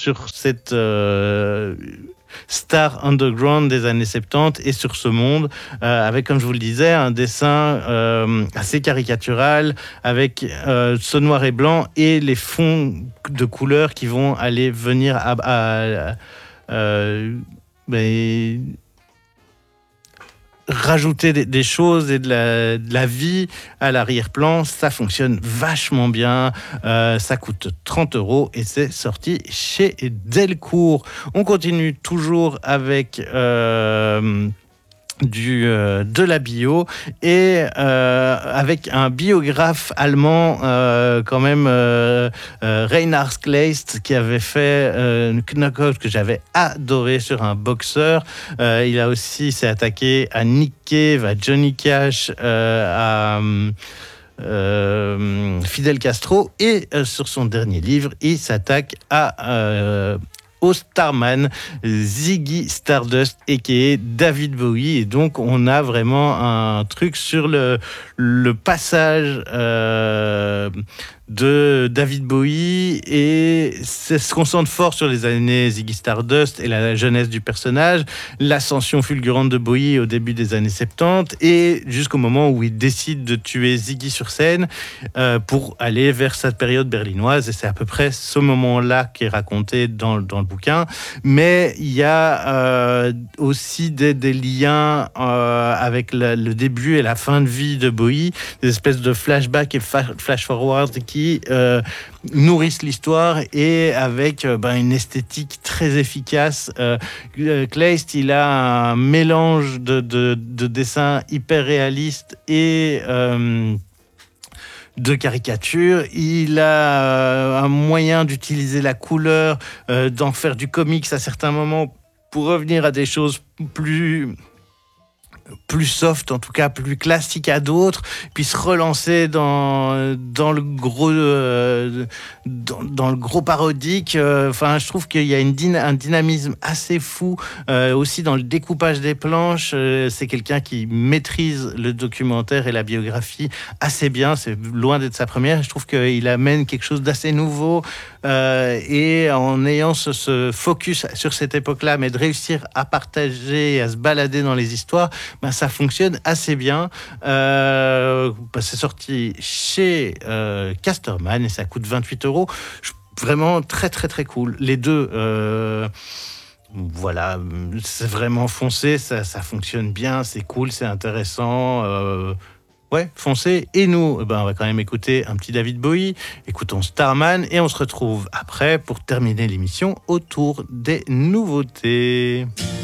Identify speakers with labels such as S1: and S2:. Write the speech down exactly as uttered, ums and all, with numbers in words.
S1: sur cette euh, star underground des années soixante-dix et sur ce monde, euh, avec, comme je vous le disais, un dessin euh, assez caricatural, avec euh, ce noir et blanc et les fonds de couleurs qui vont aller venir à... à, à euh, ben, rajouter des, des choses et de la, de la vie à l'arrière-plan. Ça fonctionne vachement bien. Euh, ça coûte trente euros et c'est sorti chez Delcourt. On continue toujours avec... Euh, du euh, de la bio et euh, avec un biographe allemand euh, quand même euh, euh, Reinhard Kleist qui avait fait euh, une knockout que j'avais adoré sur un boxeur. Euh, il a aussi s'est attaqué à Nick Cave, à Johnny Cash, euh, à euh, Fidel Castro et euh, sur son dernier livre il s'attaque à euh, au Starman, Ziggy Stardust aka David Bowie, et donc on a vraiment un truc sur le, le passage euh, de David Bowie, et ça se concentre fort sur les années Ziggy Stardust et la jeunesse du personnage, l'ascension fulgurante de Bowie au début des années soixante-dix et jusqu'au moment où il décide de tuer Ziggy sur scène euh, pour aller vers cette période berlinoise, et c'est à peu près ce moment-là qui est raconté dans, dans le bouquin. Mais il y a euh, aussi des, des liens euh, avec la, le début et la fin de vie de Bowie, des espèces de flashbacks et fa- flash-forward qui qui euh, nourrissent l'histoire, et avec euh, ben, une esthétique très efficace. Euh, Kleist, il a un mélange de, de, de dessins hyper réalistes et euh, de caricature. Il a euh, un moyen d'utiliser la couleur, euh, d'en faire du comics à certains moments pour revenir à des choses plus... plus soft, en tout cas plus classique à d'autres, puis se relancer dans, dans le gros euh, dans, dans le gros parodique. Enfin, euh, je trouve qu'il y a une dyna- un dynamisme assez fou euh, aussi dans le découpage des planches. Euh, c'est quelqu'un qui maîtrise le documentaire et la biographie assez bien. C'est loin d'être sa première. Je trouve qu'il amène quelque chose d'assez nouveau, euh, et en ayant ce, ce focus sur cette époque-là, mais de réussir à partager et à se balader dans les histoires, ben, ça fonctionne assez bien. Euh, ben, c'est sorti chez euh, Casterman et ça coûte vingt-huit euros. Vraiment très très très cool. Les deux, euh, voilà, c'est vraiment foncé, ça, ça fonctionne bien, c'est cool, c'est intéressant. Euh, ouais, foncez. Et nous, ben, on va quand même écouter un petit David Bowie. Écoutons Starman et on se retrouve après pour terminer l'émission autour des nouveautés.